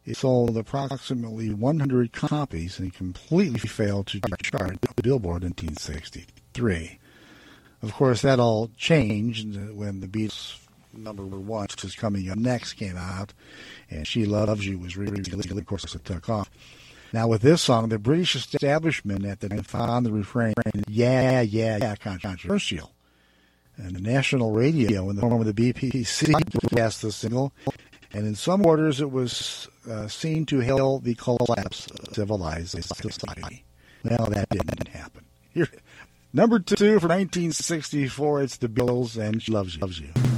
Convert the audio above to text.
It sold approximately 100 copies and completely failed to chart the Billboard in 1963. Of course, that all changed when the Beatles' number one, which is coming up next, came out, and She Loves You was released. Of course, it took off. Now, with this song, the British establishment at the time found the refrain, yeah, yeah, yeah, controversial. And the national radio, in the form of the BBC, broadcast the single, and in some quarters it was seen to hail the collapse of civilized society. Well, that didn't happen. Here, number 2 for 1964, it's the Beatles and She Loves You.